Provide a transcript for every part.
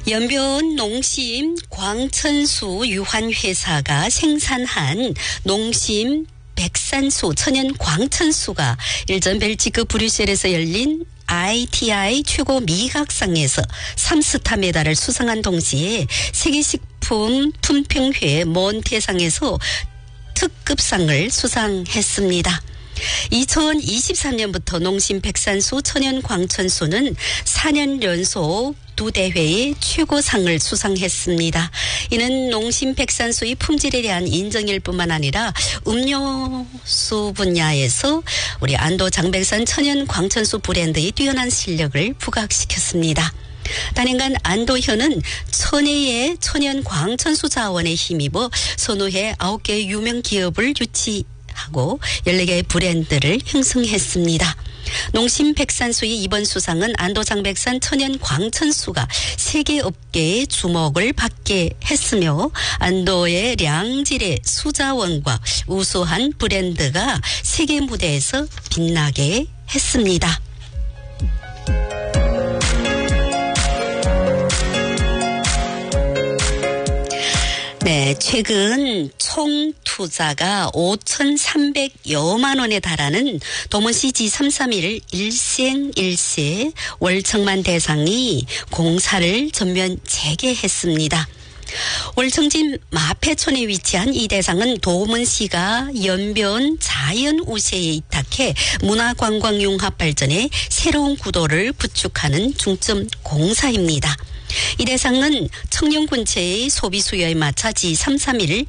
연변 농심 광천수 유환회사가 생산한 농심 백산수 천연 광천수가 일전 벨지크 브뤼셀에서 열린 ITI 최고 미각상에서 3스타 메달을 수상한 동시에 세계식품 품평회 몬테상에서 특급상을 수상했습니다. 2023년부터 농심 백산수 천연 광천수는 4년 연속 2대회의 최고상을 수상했습니다. 이는 농심 백산수의 품질에 대한 인정일 뿐만 아니라 음료수 분야에서 우리 안도 장백산 천연 광천수 브랜드의 뛰어난 실력을 부각시켰습니다. 단연간 안도현은 천혜의 천연 광천수 자원에 힘입어 선후에 9개의 유명 기업을 유치하고 14개의 브랜드를 형성했습니다. 농심 백산수의 이번 수상은 안도 장백산 천연 광천수가 세계 업계의 주목을 받게 했으며 안도의 량질의 수자원과 우수한 브랜드가 세계 무대에서 빛나게 했습니다. 네, 최근 총 투자가 5,300여만 원에 달하는 도문시 G331 일생일세 월청만 대상이 공사를 전면 재개했습니다. 월청진 마패촌에 위치한 이 대상은 도문시가 연변 자연우세에 이탁해 문화관광융합 발전에 새로운 구도를 구축하는 중점 공사입니다. 이 대상은 청룡군체의 소비 수요에 맞춰 G331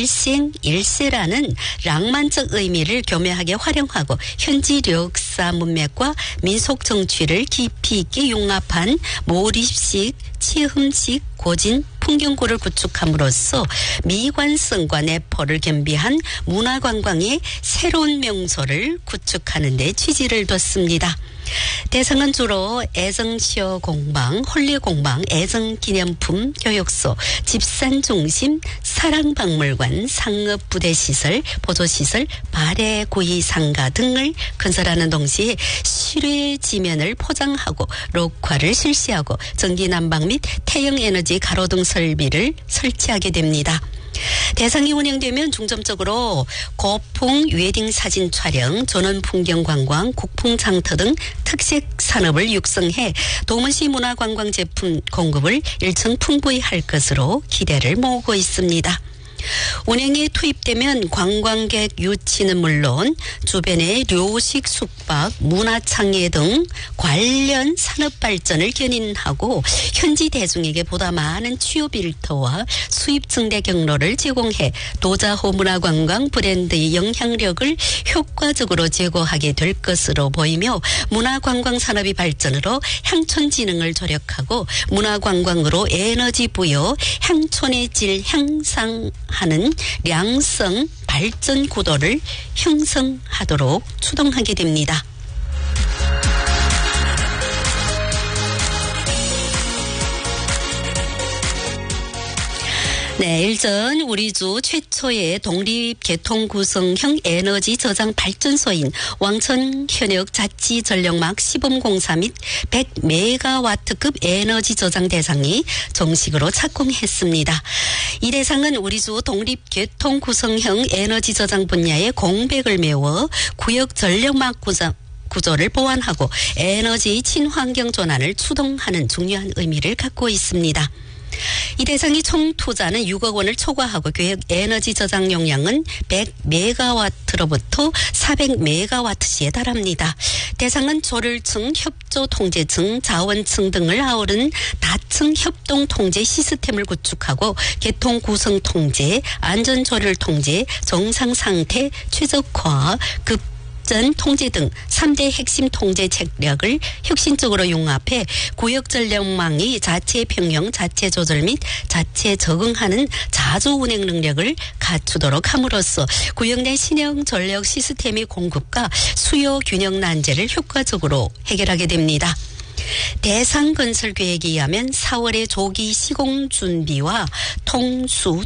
일생일세라는 낭만적 의미를 교묘하게 활용하고 현지 역사 문맥과 민속 정취를 깊이 있게 융합한 몰입식, 체험식, 고진, 풍경구를 구축함으로써 미관성과 내포를 겸비한 문화관광의 새로운 명소를 구축하는 데 취지를 뒀습니다. 대상은 주로 애정시어 공방, 홀례공방, 애정기념품, 교육소, 집산중심, 사랑박물관, 상업부대시설, 보조시설, 발해구이상가 등을 건설하는 동시에 실외지면을 포장하고 녹화를 실시하고 전기난방 및 태영에너지 가로등 설비를 설치하게 됩니다. 대상이 운영되면 중점적으로 고풍 웨딩 사진 촬영, 전원풍경관광, 국풍장터 등 특색 산업을 육성해 도문시 문화관광 제품 공급을 일층 풍부히 할 것으로 기대를 모으고 있습니다. 운행에 투입되면 관광객 유치는 물론 주변의 료식 숙박, 문화창예 등 관련 산업 발전을 견인하고 현지 대중에게 보다 많은 취업 일터와 수입 증대 경로를 제공해 도자호 문화관광 브랜드의 영향력을 효과적으로 제고하게 될 것으로 보이며 문화관광 산업의 발전으로 향촌 진흥을 조력하고 문화관광으로 에너지 부여, 향촌의 질 향상하는 량성 발전 구도를 형성하도록 추동하게 됩니다. 네, 일전 우리주 최초의 독립개통구성형 에너지 저장 발전소인 왕천 현역 자치전력막 시범공사 및 100메가와트급 에너지 저장 대상이 정식으로 착공했습니다. 이 대상은 우리주 독립개통구성형 에너지 저장 분야의 공백을 메워 구역 전력막 구조를 보완하고 에너지 친환경 전환을 추동하는 중요한 의미를 갖고 있습니다. 이 대상이 총 투자는 6억 원을 초과하고 계획 에너지 저장 용량은 100메가와트로부터 400메가와트시에 달합니다. 대상은 조를층, 협조통제층, 자원층 등을 아우른 다층 협동통제 시스템을 구축하고 개통구성 통제, 안전조를 통제, 정상상태 최적화, 전 통제 등 3대 핵심 통제 책략을 혁신적으로 융합해 구역 전력망이 자체 평형, 자체 조절 및 자체 적응하는 자주 운행 능력을 갖추도록 함으로써 구역 내 신형 전력 시스템의 공급과 수요 균형 난제를 효과적으로 해결하게 됩니다. 대상 건설 계획에 의하면 4월에 조기 시공 준비와 통수